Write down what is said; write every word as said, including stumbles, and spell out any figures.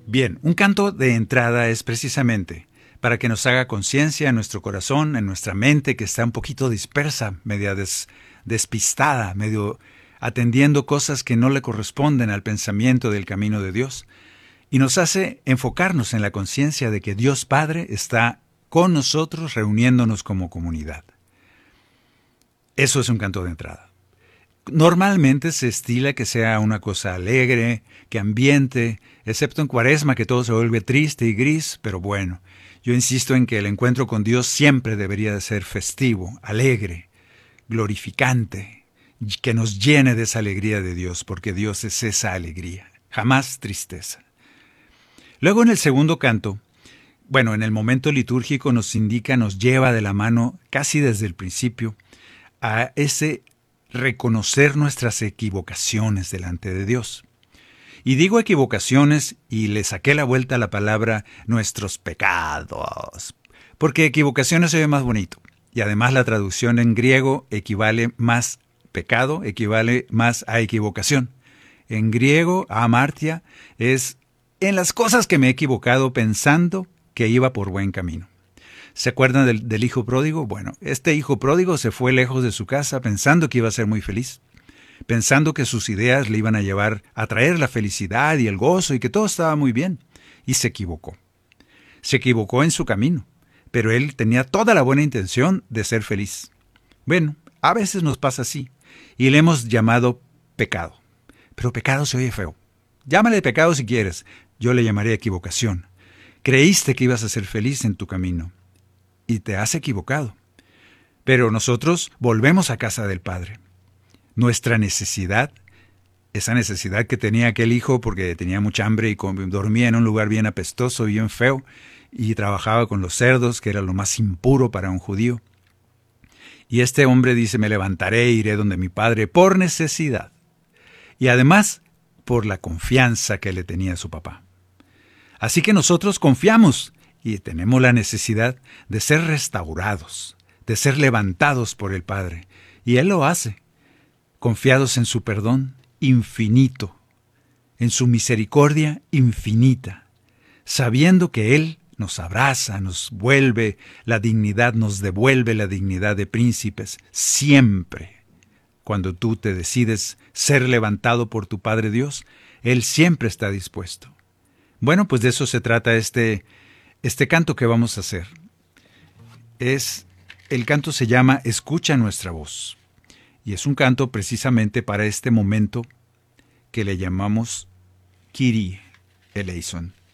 Bien, un canto de entrada es precisamente para que nos haga conciencia en nuestro corazón, en nuestra mente que está un poquito dispersa, media des- despistada, medio atendiendo cosas que no le corresponden al pensamiento del camino de Dios, y nos hace enfocarnos en la conciencia de que Dios Padre está con nosotros reuniéndonos como comunidad. Eso es un canto de entrada. Normalmente se estila que sea una cosa alegre, que ambiente, excepto en Cuaresma que todo se vuelve triste y gris, pero bueno, yo insisto en que el encuentro con Dios siempre debería de ser festivo, alegre, glorificante, que nos llene de esa alegría de Dios, porque Dios es esa alegría, jamás tristeza. Luego en el segundo canto, bueno, en el momento litúrgico nos indica, nos lleva de la mano casi desde el principio a ese reconocer nuestras equivocaciones delante de Dios. Y digo equivocaciones y le saqué la vuelta a la palabra nuestros pecados, porque equivocaciones se ve más bonito. Y además la traducción en griego equivale más pecado, equivale más a equivocación. En griego, amartia, es en las cosas que me he equivocado pensando que iba por buen camino. ¿Se acuerdan del, del hijo pródigo? Bueno, este hijo pródigo se fue lejos de su casa pensando que iba a ser muy feliz, pensando que sus ideas le iban a llevar a traer la felicidad y el gozo y que todo estaba muy bien, y se equivocó. Se equivocó en su camino, pero él tenía toda la buena intención de ser feliz. Bueno, a veces nos pasa así, y le hemos llamado pecado. Pero pecado se oye feo. Llámale pecado si quieres, yo le llamaré equivocación. Creíste que ibas a ser feliz en tu camino, y te has equivocado. Pero nosotros volvemos a casa del Padre. Nuestra necesidad, esa necesidad que tenía aquel hijo porque tenía mucha hambre y dormía en un lugar bien apestoso y bien feo, y trabajaba con los cerdos, que era lo más impuro para un judío. Y este hombre dice, me levantaré e iré donde mi padre por necesidad. Y además, por la confianza que le tenía a su papá. Así que nosotros confiamos y tenemos la necesidad de ser restaurados, de ser levantados por el Padre. Y Él lo hace, confiados en su perdón infinito, en su misericordia infinita, sabiendo que Él nos abraza, nos vuelve la dignidad, nos devuelve la dignidad de príncipes, siempre. Cuando tú te decides ser levantado por tu Padre Dios, Él siempre está dispuesto. Bueno, pues de eso se trata este, este canto que vamos a hacer. Es, el canto se llama Escucha nuestra voz. Y es un canto precisamente para este momento que le llamamos Kyrie eleison.